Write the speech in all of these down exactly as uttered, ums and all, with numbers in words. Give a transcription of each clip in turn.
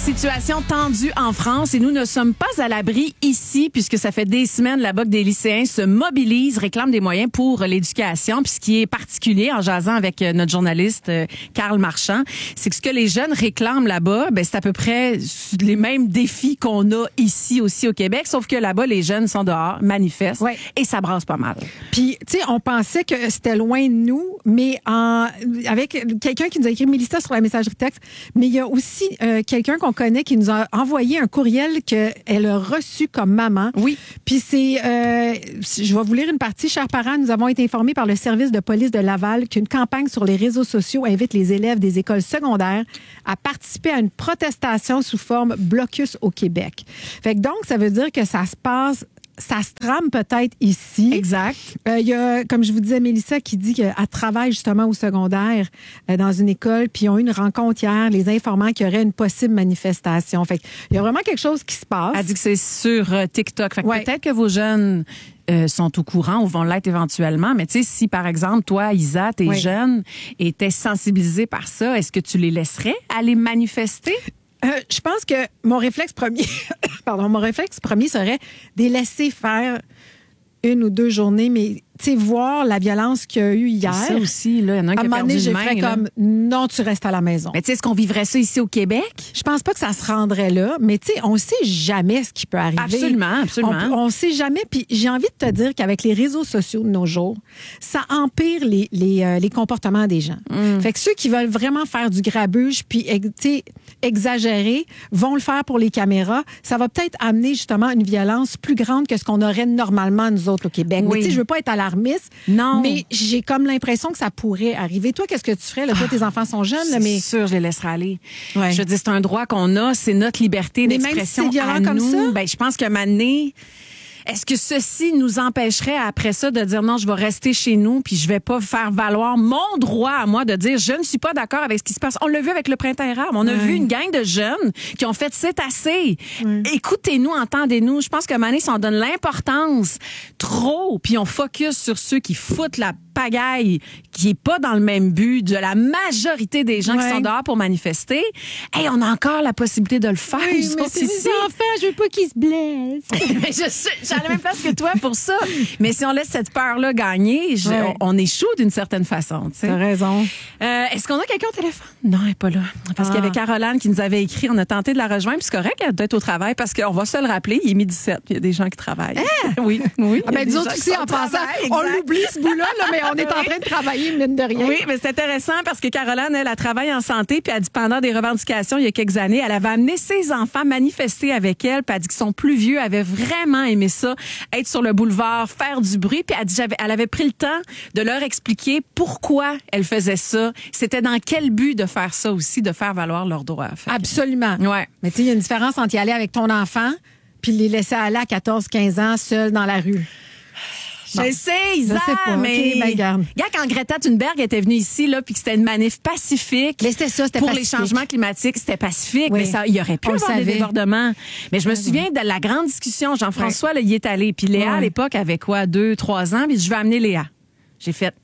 situation tendue en France et nous ne sommes pas à l'abri ici puisque ça fait des semaines là-bas que des lycéens se mobilisent, réclament des moyens pour l'éducation. Puis ce qui est particulier en jasant avec notre journaliste Karl Marchand, c'est que ce que les jeunes réclament là-bas, ben c'est à peu près les mêmes défis qu'on a ici aussi au Québec, sauf que là-bas les jeunes sont dehors, manifestent ouais. et ça brasse pas mal. Puis tu sais, on pensait que c'était loin de nous, mais en avec quelqu'un qui nous a écrit Mélissa sur la messagerie texte, mais il y a aussi euh, quelqu'un qu'on connaît qui nous a envoyé un courriel qu'elle a reçu comme maman. Oui. Puis c'est, euh, je vais vous lire une partie. Chers parents, nous avons été informés par le service de police de Laval qu'une campagne sur les réseaux sociaux invite les élèves des écoles secondaires à participer à une protestation sous forme blocus au Québec. Fait que donc, ça veut dire que ça se passe ça se trame peut-être ici. Exact. Il euh, y a, comme je vous disais, Mélissa qui dit qu'elle travaille justement au secondaire euh, dans une école, puis ils ont eu une rencontre hier, les informant qu'il y aurait une possible manifestation. Fait il y a vraiment quelque chose qui se passe. Elle dit que c'est sur euh, TikTok. Fait que ouais. peut-être que vos jeunes euh, sont au courant ou vont l'être éventuellement, mais tu sais, si par exemple, toi, Isa, tes ouais. jeunes étaient sensibilisés par ça, est-ce que tu les laisserais aller manifester? Euh, je pense que mon réflexe premier, pardon, mon réflexe premier serait de les laisser faire une ou deux journées, mais tu sais, voir la violence qu'il y a eu hier. C'est ça aussi, là. Il y en a un qui a perdu je une main. ferais comme, non, tu restes à la maison. Mais tu sais, est-ce qu'on vivrait ça ici au Québec? Je pense pas que ça se rendrait là, mais tu sais, on sait jamais ce qui peut arriver. Absolument, absolument. On, on sait jamais, puis j'ai envie de te dire qu'avec les réseaux sociaux de nos jours, ça empire les, les, euh, les comportements des gens. Mm. Fait que ceux qui veulent vraiment faire du grabuge, puis tu sais, exagérer, vont le faire pour les caméras. Ça va peut-être amener justement une violence plus grande que ce qu'on aurait normalement, nous autres, au Québec. Oui. Mais tu sais, je veux pas être alarmiste, non. mais j'ai comme l'impression que ça pourrait arriver. Toi, qu'est-ce que tu ferais? Là, toi, tes enfants sont jeunes. Là, mais... C'est sûr, je les laisserai aller. Ouais. Je veux dire, c'est un droit qu'on a, c'est notre liberté mais d'expression même si c'est violent à comme nous. ça? Ben, je pense qu'à un moment donné, est-ce que ceci nous empêcherait après ça de dire non, je vais rester chez nous puis je vais pas faire valoir mon droit à moi de dire je ne suis pas d'accord avec ce qui se passe. On l'a vu avec le printemps érable. On a ouais. vu une gang de jeunes qui ont fait c'est assez. Ouais. Écoutez-nous, entendez-nous. Je pense que Mané, si on donne l'importance trop puis on focus sur ceux qui foutent la pagaille, qui est pas dans le même but de la majorité des gens ouais. qui sont dehors pour manifester, hey, on a encore la possibilité de le faire. Oui, mais c'est des enfants, je veux pas qu'ils se blessent. Mais je suis, j'ai la même place que toi pour ça. Mais si on laisse cette peur-là gagner, je, ouais. on, on échoue d'une certaine façon. Tu sais. T'as raison. Euh, est-ce qu'on a quelqu'un au téléphone? Non, elle n'est pas là. Parce ah. qu'il y avait Caroline qui nous avait écrit, on a tenté de la rejoindre, puis c'est correct, elle doit être au travail, parce qu'on va se le rappeler, il est midi sept, il y a des gens qui travaillent. Ah. Oui, oui. Ah, ben, nous autres aussi, en passant, on l'oublie ce bout-là, là, mais on est en train de travailler, mine de rien. Oui, mais c'est intéressant parce que Caroline, elle, elle travaille en santé, puis elle dit pendant des revendications il y a quelques années, elle avait amené ses enfants manifester avec elle, puis elle dit que son plus vieux avait vraiment aimé ça, être sur le boulevard, faire du bruit, puis elle dit j'avais, elle avait pris le temps de leur expliquer pourquoi elle faisait ça, c'était dans quel but de faire ça aussi, de faire valoir leurs droits. Fait. Absolument. Ouais. Mais tu sais, il y a une différence entre y aller avec ton enfant puis les laisser aller à quatorze quinze ans seul dans la rue. Bon. Je sais, Isa, je sais pas. mais... Okay, ben, garde. Regarde, quand Greta Thunberg était venue ici, là, puis que c'était une manif pacifique. Mais c'était ça, c'était pour pacifique. les changements climatiques, c'était pacifique. Oui. Mais ça, il y aurait pu On avoir des débordements. Mais je me souviens de la grande discussion. Jean-François, ouais. là, y est allé. Puis Léa, ouais. à l'époque, avait quoi, deux, trois ans. Puis je vais amener Léa. J'ai fait,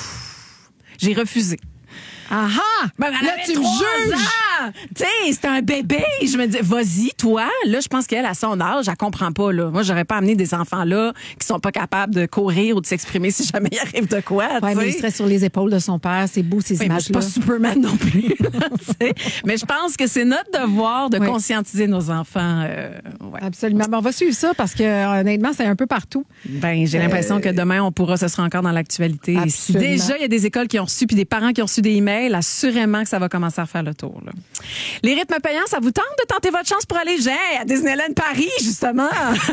ouf. J'ai refusé. Ah ah! Ben, là, tu me juges! Tu sais, c'était un bébé. Je me dis, vas-y, toi. Là, je pense qu'elle, à son âge, elle comprend pas, là. Moi, j'aurais pas amené des enfants là qui sont pas capables de courir ou de s'exprimer si jamais il arrive de quoi, tu ouais, mais il serait sur les épaules de son père. C'est beau, ces oui, images-là. C'est pas Superman non plus. Mais je pense que c'est notre devoir de oui. conscientiser nos enfants. Euh, ouais. Absolument. Ben, on va suivre ça parce que, honnêtement, c'est un peu partout. Ben, j'ai euh... l'impression que demain, on pourra, ce sera encore dans l'actualité. Si déjà, il y a des écoles qui ont reçu puis des parents qui ont reçu des emails, assurément que ça va commencer à faire le tour, là. Les rythmes payants, ça vous tente de tenter votre chance pour aller j'ai, à Disneyland Paris, justement?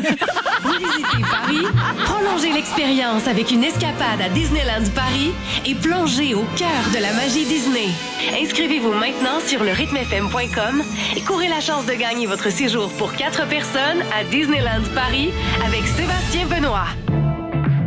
Vous visitez Paris, prolongez l'expérience avec une escapade à Disneyland Paris et plongez au cœur de la magie Disney. Inscrivez-vous maintenant sur le rythme f m point com et courez la chance de gagner votre séjour pour quatre personnes à Disneyland Paris avec Sébastien Benoît.